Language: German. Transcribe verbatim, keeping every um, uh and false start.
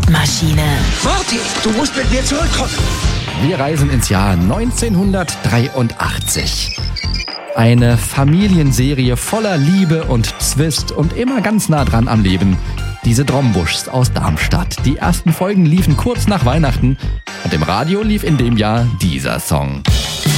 Zeitmaschine. Marty, du musst mit mir zurückkommen. Wir reisen ins Jahr neunzehnhundertdreiundachtzig. Eine Familienserie voller Liebe und Zwist und immer ganz nah dran am Leben. Diese Drombuschs aus Darmstadt. Die ersten Folgen liefen kurz nach Weihnachten und im Radio lief in dem Jahr dieser Song.